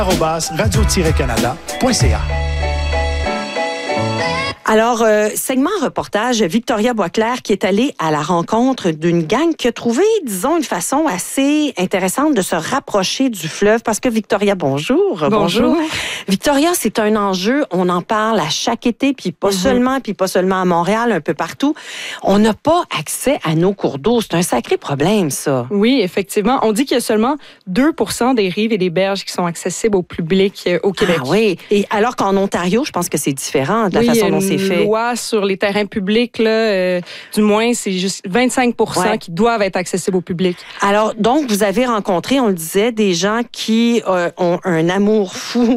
@radio-canada.ca. Alors, segment reportage, Victoria Boisclair qui est allée à la rencontre d'une gang qui a trouvé, disons, une façon assez intéressante de se rapprocher du fleuve. Parce que Victoria, bonjour. Bonjour. Victoria, c'est un enjeu. On en parle à chaque été, puis pas seulement à Montréal, un peu partout. On n'a pas accès à nos cours d'eau. C'est un sacré problème, ça. Oui, effectivement. On dit qu'il y a seulement 2% des rives et des berges qui sont accessibles au public au Québec. Ah oui. Et alors qu'en Ontario, je pense que c'est différent de la façon dont c'est fait. Loi sur les terrains publics, là, du moins, c'est juste 25% qui doivent être accessibles au public. Alors, donc, vous avez rencontré, on le disait, des gens qui ont un amour fou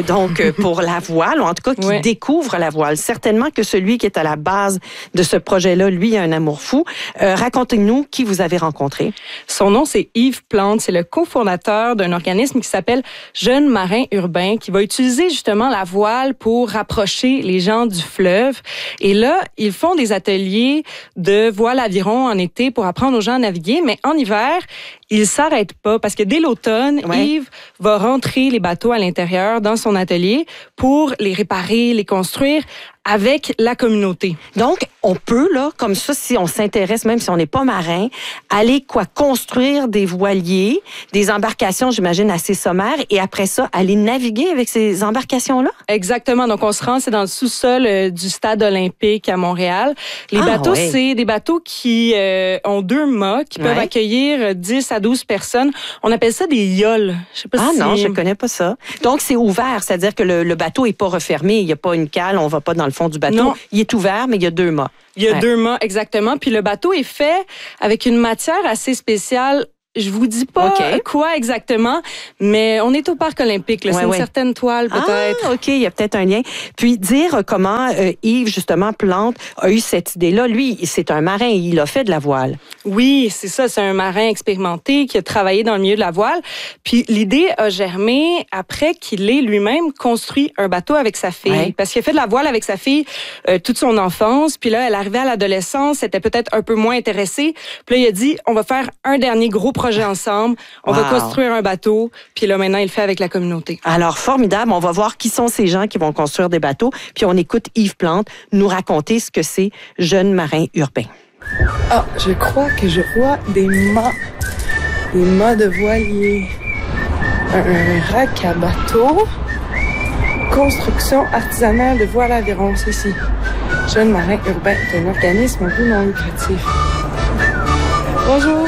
pour la voile, ou en tout cas qui découvrent la voile. Certainement que celui qui est à la base de ce projet-là, lui, a un amour fou. Racontez-nous qui vous avez rencontré. Son nom, c'est Yves Plante. C'est le cofondateur d'un organisme qui s'appelle Jeunes marins urbains, qui va utiliser justement la voile pour rapprocher les gens du fleuve. Et là, ils font des ateliers de voile aviron en été pour apprendre aux gens à naviguer, mais en hiver, ils s'arrêtent pas parce que dès l'automne, Yves va rentrer les bateaux à l'intérieur dans son atelier pour les réparer, les construire avec la communauté. Donc, on peut, là, comme ça, si on s'intéresse, même si on n'est pas marin, aller construire des voiliers, des embarcations, j'imagine, assez sommaires, et après ça, aller naviguer avec ces embarcations-là? Exactement. Donc, on se rend, c'est dans le sous-sol du stade olympique à Montréal. Les bateaux, c'est des bateaux qui ont 2 mâts, qui peuvent accueillir 10 à 12 personnes. On appelle ça des yoles. Je sais pas non, je connais pas ça. Donc, c'est ouvert, c'est-à-dire que le bateau est pas refermé, il y a pas une cale, on va pas dans le fond du bateau. Non. Il est ouvert, mais il y a 2 mâts. Il y a 2 mâts, exactement. Puis le bateau est fait avec une matière assez spéciale. Je vous dis pas quoi exactement, mais on est au parc olympique. Là. C'est une certaine toile, peut-être. Ah, OK, il y a peut-être un lien. Puis dire comment Yves, justement, Plante, a eu cette idée-là. Lui, c'est un marin, il a fait de la voile. Oui, c'est ça. C'est un marin expérimenté qui a travaillé dans le milieu de la voile. Puis l'idée a germé après qu'il ait lui-même construit un bateau avec sa fille. Parce qu'il a fait de la voile avec sa fille toute son enfance. Puis là, elle arrivait à l'adolescence, était peut-être un peu moins intéressée. Puis là, il a dit, on va faire un dernier gros projet ensemble. On va construire un bateau. Puis là, maintenant, il le fait avec la communauté. Alors, formidable. On va voir qui sont ces gens qui vont construire des bateaux. Puis on écoute Yves Plante nous raconter ce que c'est Jeunes marins urbains. Ah, je crois que je vois des mâts. Des mâts de voilier. Un rack à bateau. Construction artisanale de voile aviron, c'est ici. Jeunes marins urbains est un organisme un peu non lucratif. Bonjour.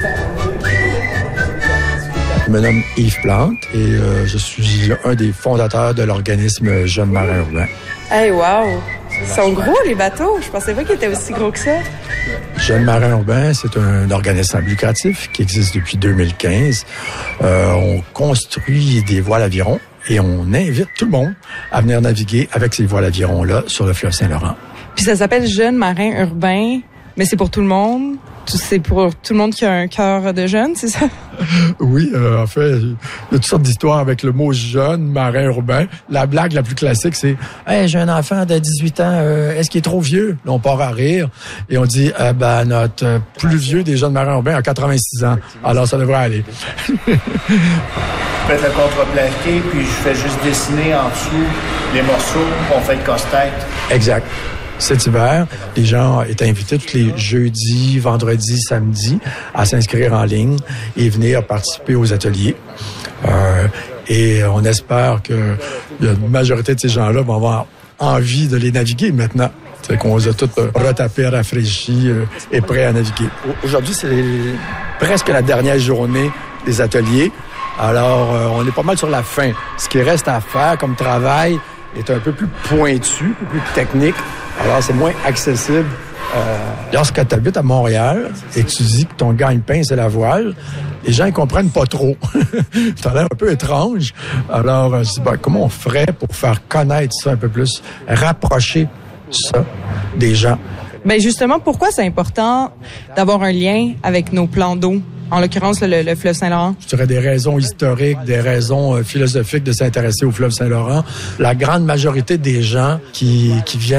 Je me nomme Yves Plante et je suis un des fondateurs de l'organisme Jeunes marins urbains. Hey, wow! Ils sont gros, les bateaux. Je pensais pas qu'ils étaient aussi gros que ça. Jeunes marins urbains, c'est un organisme lucratif qui existe depuis 2015. On construit des voiles avirons et on invite tout le monde à venir naviguer avec ces voiles avirons-là sur le fleuve Saint-Laurent. Puis ça s'appelle Jeunes marins urbains, mais c'est pour tout le monde. C'est pour tout le monde qui a un cœur de jeune, c'est ça? Oui, en fait, il y a toutes sortes d'histoires avec le mot jeune, marin urbain. La blague la plus classique, c'est « Hey, j'ai un enfant de 18 ans, est-ce qu'il est trop vieux? » Là, on part à rire et on dit notre plus vieux des jeunes marins urbains a 86 ans. Alors, ça devrait aller. Je fais le contreplaqué, puis je fais juste dessiner en dessous les morceaux, on fait le casse-tête. Exact. Cet hiver, les gens étaient invités tous les jeudis, vendredis, samedis à s'inscrire en ligne et venir participer aux ateliers. Et on espère que la majorité de ces gens-là vont avoir envie de les naviguer maintenant. C'est qu'on les a tous retapés, rafraîchis et prêts à naviguer. Aujourd'hui, c'est presque la dernière journée des ateliers. Alors, on est pas mal sur la fin. Ce qui reste à faire comme travail est un peu plus pointu, un peu plus technique. Alors, c'est moins accessible. Lorsque tu habites à Montréal et que tu dis que ton gagne-pain, c'est la voile, les gens ne comprennent pas trop. Ça a l'air un peu étrange. Alors, je dis, comment on ferait pour faire connaître ça un peu plus, rapprocher ça des gens? Ben justement, pourquoi c'est important d'avoir un lien avec nos plans d'eau? En l'occurrence, le fleuve Saint-Laurent. Je dirais des raisons historiques, des raisons philosophiques de s'intéresser au fleuve Saint-Laurent. La grande majorité des gens qui viennent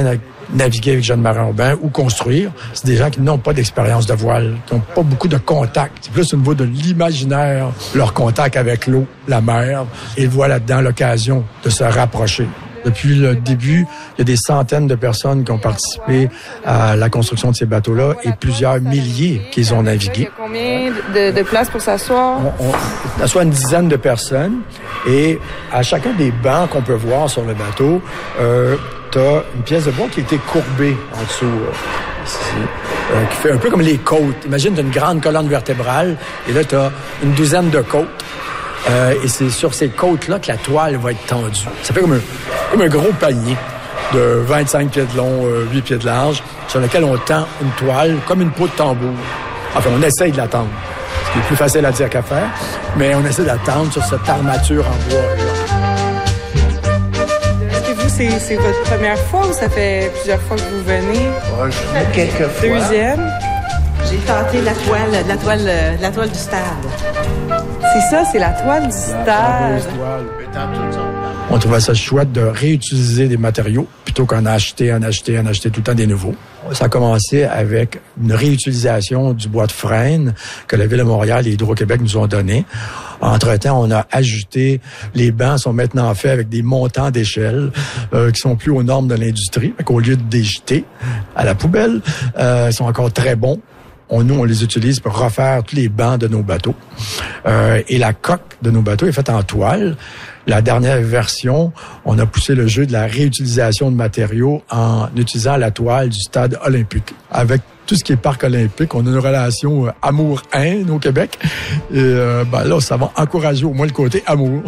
naviguer avec Jeune Marin Urbain ou construire, c'est des gens qui n'ont pas d'expérience de voile, qui n'ont pas beaucoup de contact. C'est plus au niveau de l'imaginaire, leur contact avec l'eau, la mer. Et ils voient là-dedans l'occasion de se rapprocher. Depuis le début, il y a des centaines de personnes qui ont participé à la construction de ces bateaux-là et plusieurs milliers qu'ils ont navigué. Il y a combien de places pour s'asseoir? On assoit une dizaine de personnes et à chacun des bancs qu'on peut voir sur le bateau, tu as une pièce de bois qui a été courbée en dessous, qui fait un peu comme les côtes. Imagine, tu as une grande colonne vertébrale et là, tu as une douzaine de côtes. Et c'est sur ces côtes-là que la toile va être tendue. Ça fait comme un gros panier de 25 pieds de long, 8 pieds de large, sur lequel on tend une toile comme une peau de tambour. Enfin, on essaye de la tendre. Ce qui est plus facile à dire qu'à faire, mais on essaie de la tendre sur cette armature en bois. Est-ce que vous, c'est votre première fois ou ça fait plusieurs fois que vous venez? Ouais, je venais quelques fois. Deuxième? J'ai tenté la toile du stade. C'est ça, c'est la toile du stade. On trouvait ça chouette de réutiliser des matériaux plutôt qu'en acheter tout le temps des nouveaux. Ça a commencé avec une réutilisation du bois de frêne que la Ville de Montréal et Hydro-Québec nous ont donné. Entre-temps, on a ajouté, les bancs sont maintenant faits avec des montants d'échelle qui sont plus aux normes de l'industrie. Au lieu de les jeter à la poubelle, ils sont encore très bons. Nous, on les utilise pour refaire tous les bancs de nos bateaux. Et la coque de nos bateaux est faite en toile. La dernière version, on a poussé le jeu de la réutilisation de matériaux en utilisant la toile du stade olympique. Avec tout ce qui est parc olympique, on a une relation amour-haine au Québec. Et là, ça va encourager au moins le côté amour.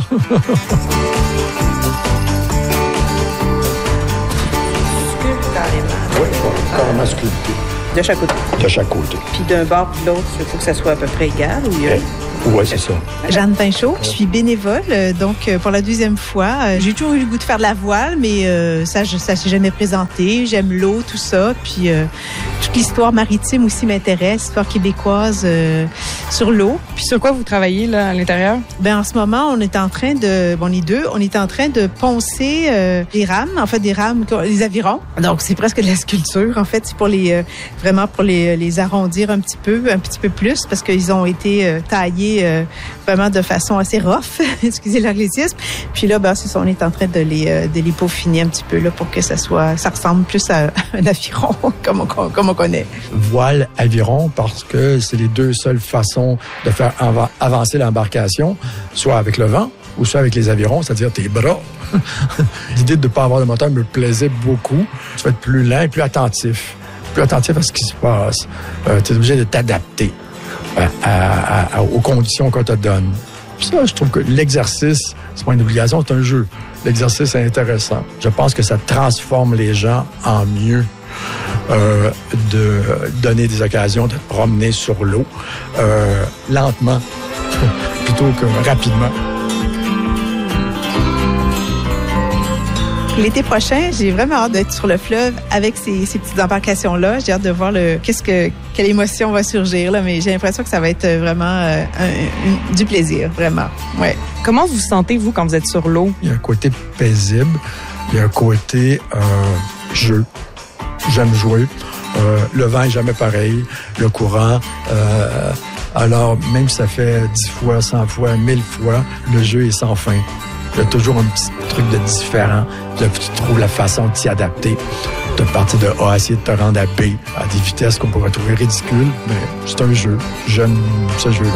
Oui, carrément sculpté. De chaque côté. De chaque côté. Puis d'un bord puis de l'autre, il faut que ça soit à peu près égal ou Oui, c'est ça. Jeanne Pinchot, je suis bénévole, donc pour la deuxième fois. J'ai toujours eu le goût de faire de la voile, mais ça s'est jamais présenté. J'aime l'eau, tout ça, puis toute l'histoire maritime aussi m'intéresse, l'histoire québécoise sur l'eau. Puis sur quoi vous travaillez là à l'intérieur? Ben en ce moment, on est en train de, on est en train de poncer des rames, en fait des rames, les avirons. Donc c'est presque de la sculpture, en fait, c'est pour vraiment pour les arrondir un petit peu plus, parce qu'ils ont été taillés vraiment de façon assez rough, excusez l'anglicisme. Puis là, c'est ça, on est en train de les peaufiner un petit peu là pour que ça ressemble plus à un aviron comme on connaît. Voile, aviron, parce que c'est les deux seules façons de faire avancer l'embarcation, soit avec le vent ou soit avec les avirons, c'est-à-dire tes bras. L'idée de ne pas avoir de moteur me plaisait beaucoup. Tu vas être plus lent et plus attentif à ce qui se passe. Tu es obligé de t'adapter aux conditions qu'on te donne. Puis ça, je trouve que l'exercice, c'est pas une obligation, c'est un jeu. L'exercice est intéressant. Je pense que ça transforme les gens en mieux de donner des occasions de te promener sur l'eau lentement plutôt que rapidement. L'été prochain, j'ai vraiment hâte d'être sur le fleuve avec ces petites embarcations-là. J'ai hâte de voir quelle émotion va surgir, là, mais j'ai l'impression que ça va être vraiment du plaisir, vraiment. Ouais. Comment vous vous sentez, vous, quand vous êtes sur l'eau? Il y a un côté paisible, il y a un côté jeu. J'aime jouer. Le vent est jamais pareil, le courant. Alors, même si ça fait 10 fois, 100 fois, 1000 fois, le jeu est sans fin. Il y a toujours un petit truc de différent. Puis là, tu trouves la façon de t'y adapter. De partir de A à essayer de te rendre à B à des vitesses qu'on pourrait trouver ridicules. Mais c'est un jeu. J'aime ce jeu-là.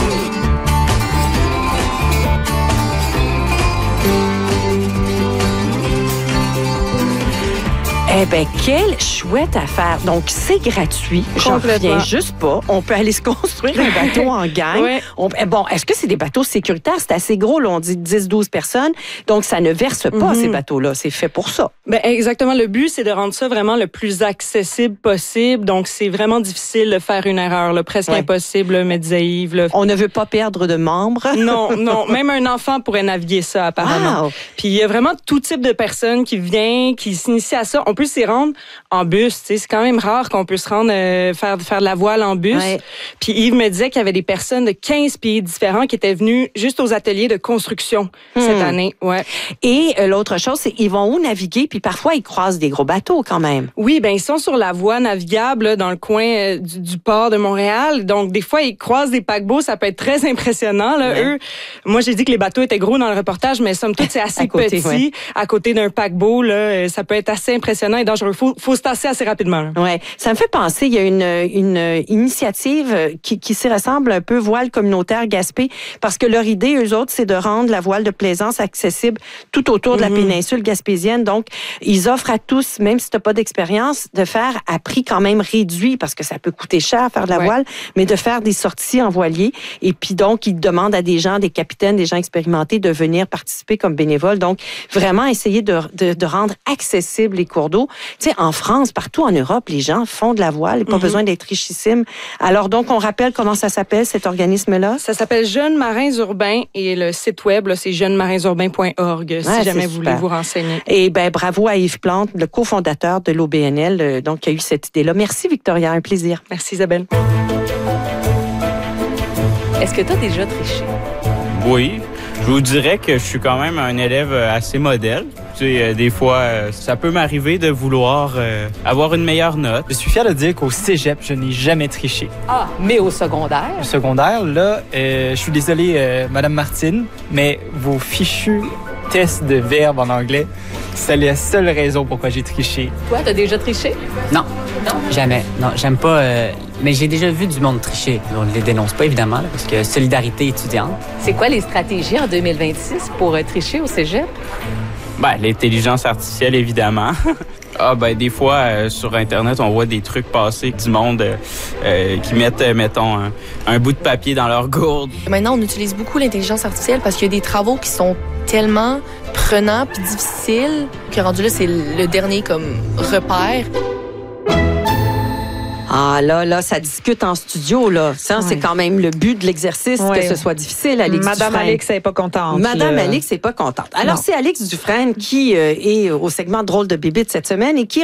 Eh bien, quelle chouette affaire. Donc, c'est gratuit. J'en reviens juste pas. On peut aller se construire un bateau en gang. Ouais. Est-ce que c'est des bateaux sécuritaires? C'est assez gros, là. On dit 10-12 personnes. Donc, ça ne verse pas, ces bateaux-là. C'est fait pour ça. Ben, exactement. Le but, c'est de rendre ça vraiment le plus accessible possible. Donc, c'est vraiment difficile de faire une erreur, là, presque impossible, me disait Yves. Là. On ne veut pas perdre de membres. Non. Même un enfant pourrait naviguer ça, apparemment. Wow. Puis, il y a vraiment tout type de personnes qui s'initient à ça. On peut pu s'y rendre en bus. Tu sais, c'est quand même rare qu'on peut se rendre faire de la voile en bus. Ouais. Puis Yves me disait qu'il y avait des personnes de 15 pays différents qui étaient venues juste aux ateliers de construction cette année. Ouais. Et l'autre chose, c'est ils vont où naviguer, puis parfois ils croisent des gros bateaux quand même. Oui, ben ils sont sur la voie navigable là, dans le coin du port de Montréal. Donc des fois ils croisent des paquebots, ça peut être très impressionnant là. Ouais. Eux, moi j'ai dit que les bateaux étaient gros dans le reportage, mais somme toute c'est assez petit ouais. À côté d'un paquebot là, ça peut être assez impressionnant et dangereux. Faut se tasser assez rapidement. Là. Ouais, ça me fait penser, il y a une initiative qui s'y ressemble un peu voile communautaire Gaspé, parce que leur idée, eux autres, c'est de rendre la voile de plaisance accessible tout autour de la péninsule gaspésienne. Donc, ils offrent à tous, même si tu n'as pas d'expérience, de faire à prix quand même réduit, parce que ça peut coûter cher faire de la voile, mais de faire des sorties en voilier. Et puis donc, ils demandent à des gens, des capitaines, des gens expérimentés de venir participer comme bénévoles. Donc, vraiment essayer de rendre accessibles les cours d'eau. Tu sais, en France, partout en Europe, les gens font de la voile, pas besoin d'être richissimes. Alors donc, on rappelle comment ça s'appelle, cet organisme-là? Ça s'appelle Jeunes Marins Urbains et le site web, là, c'est jeunesmarinsurbains.org, si jamais vous voulez vous renseigner. Et ben bravo à Yves Plante, le cofondateur de l'OBNL, donc qui a eu cette idée-là. Merci Victoria, un plaisir. Merci Isabelle. Est-ce que tu as déjà triché? Oui. Je vous dirais que je suis quand même un élève assez modèle. Tu sais, des fois, ça peut m'arriver de vouloir avoir une meilleure note. Je suis fier de dire qu'au cégep, je n'ai jamais triché. Ah, mais au secondaire? Au secondaire, là, je suis désolé, Madame Martine, mais vos fichus tests de verbes en anglais, c'est la seule raison pourquoi j'ai triché. Toi, t'as déjà triché? Non, jamais. Non, j'aime pas... Mais j'ai déjà vu du monde tricher. On ne les dénonce pas, évidemment, là, parce que solidarité étudiante. C'est quoi les stratégies en 2026 pour tricher au cégep? Ben, l'intelligence artificielle, évidemment. Des fois, sur Internet, on voit des trucs passer du monde qui mettent, mettons, un bout de papier dans leur gourde. Maintenant, on utilise beaucoup l'intelligence artificielle parce qu'il y a des travaux qui sont tellement prenants puis difficiles que rendu là, c'est le dernier comme repère. Ah là, ça discute en studio, là. Ça, c'est quand même le but de l'exercice, que ce soit difficile, Alix Madame Dufresne. Alix n'est pas contente. Madame Alix n'est pas contente. Alors, c'est Alix Dufresne qui est au segment Drôle de bébite cette semaine et qui